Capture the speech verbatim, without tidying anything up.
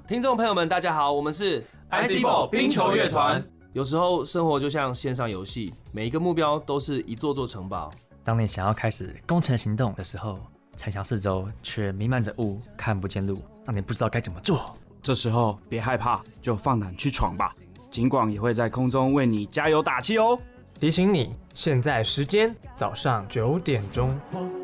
听众朋友们，大家好，我们是 I C Ball 冰球乐团。 有时候生活就像线上游戏，每一个目标都是一座座城堡。 当你想要开始攻城行动的时候，城墙四周却弥漫着雾，看不见路，让你不知道该怎么做。 这时候别害怕，就放胆去闯吧。警广也会在空中为你加油打气哦。 提醒你，现在时间早上九点钟。